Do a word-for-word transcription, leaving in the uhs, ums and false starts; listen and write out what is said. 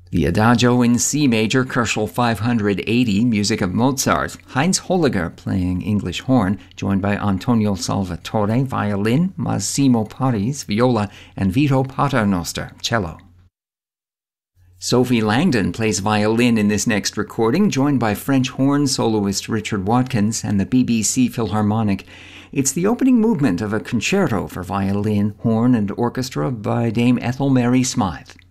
The Adagio in C major, Köchel five eighty, music of Mozart. Heinz Holliger playing English horn, joined by Antonio Salvatore, violin, Massimo Paris, viola, and Vito Paternoster, cello. Sophie Langdon plays violin in this next recording, joined by French horn soloist Richard Watkins and the B B C Philharmonic. It's the opening movement of a concerto for violin, horn, and orchestra by Dame Ethel Mary Smythe.